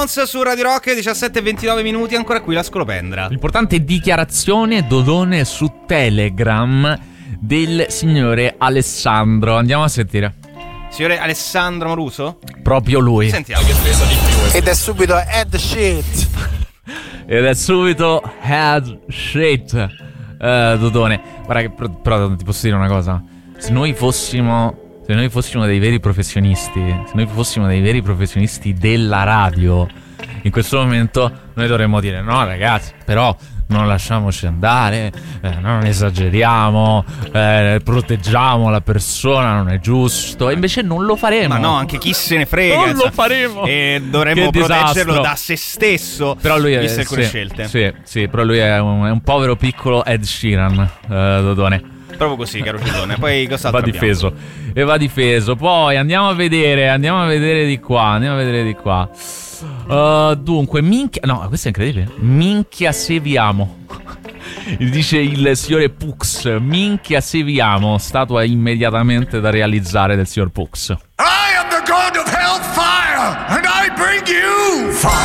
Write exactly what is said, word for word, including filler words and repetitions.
Su Radio Rock, diciassette e ventinove minuti, ancora qui la scolopendra. L'importante dichiarazione Dodone su Telegram del signore Alessandro. Andiamo a sentire. Signore Alessandro Moruso? Proprio lui. Sentiamo. Ed è subito head shit. Ed è subito head shit. uh, Dodone. Guarda che però, però ti posso dire una cosa. Se noi fossimo Se noi fossimo dei veri professionisti, se noi fossimo dei veri professionisti della radio, in questo momento noi dovremmo dire: no ragazzi, però non lasciamoci andare, eh, non esageriamo, eh, proteggiamo la persona, non è giusto. E invece non lo faremo. Ma no, anche chi se ne frega. Non lo faremo. E dovremmo Che proteggerlo disastro. da se stesso. Però lui è, viste alcune sì, scelte. Sì, sì, però lui è un, è un povero piccolo Ed Sheeran, uh, Dodone. Proprio così, caro Cellone. Poi cos'altro Va abbiamo? difeso. E va difeso. Poi andiamo a vedere, andiamo a vedere di qua, andiamo a vedere di qua. Uh, dunque, minchia... No, questo è incredibile. Minchia se vi amo. Dice il signore Pux. Minchia se vi amo. Statua immediatamente da realizzare del signor Pux. I am the god of hellfire, and I bring you fire.